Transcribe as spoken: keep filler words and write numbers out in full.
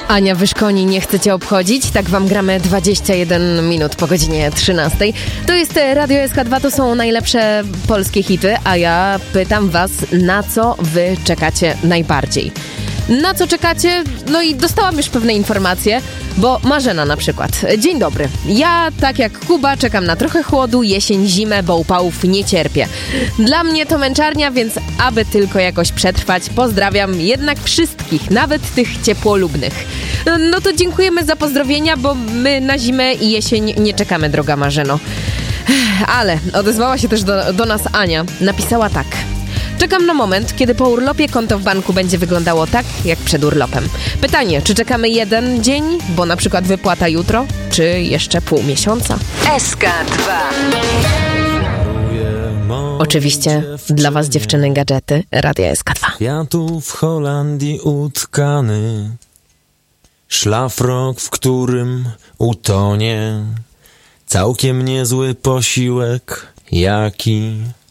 Ania Wyszkoni nie chce cię obchodzić, tak wam gramy dwadzieścia jeden minut po godzinie trzynastej. To jest Radio S K dwa, to są najlepsze polskie hity, a ja pytam was, na co wy czekacie najbardziej? Na co czekacie? No i dostałam już pewne informacje, bo Marzena na przykład. Dzień dobry. Ja, tak jak Kuba, czekam na trochę chłodu, jesień, zimę, bo upałów nie cierpię. Dla mnie to męczarnia, więc aby tylko jakoś przetrwać, pozdrawiam jednak wszystkich, nawet tych ciepłolubnych. No to dziękujemy za pozdrowienia, bo my na zimę i jesień nie czekamy, droga Marzeno. Ale odezwała się też do, do nas Ania. Napisała tak. Czekam na moment, kiedy po urlopie konto w banku będzie wyglądało tak, jak przed urlopem. Pytanie, czy czekamy jeden dzień, bo na przykład wypłata jutro, czy jeszcze pół miesiąca? S K dwa. Oczywiście dla was, dziewczyny, gadżety Radia S K dwa. Ja tu w Holandii utkany, szlafrok, w którym utonie, całkiem niezły posiłek, jaki